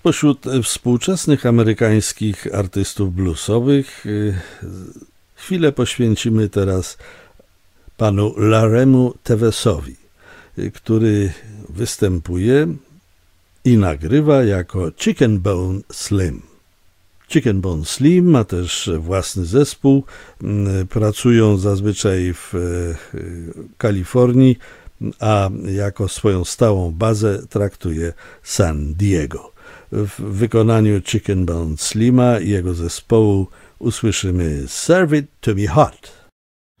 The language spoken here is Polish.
Spośród współczesnych amerykańskich artystów bluesowych chwilę poświęcimy teraz panu Larry'emu Tevesowi, który występuje i nagrywa jako Chicken Bone Slim. Chicken Bone Slim ma też własny zespół, pracują zazwyczaj w Kalifornii, a jako swoją stałą bazę traktuje San Diego. W wykonaniu Chicken Bone Slima i jego zespołu usłyszymy Serve It To Me Hot.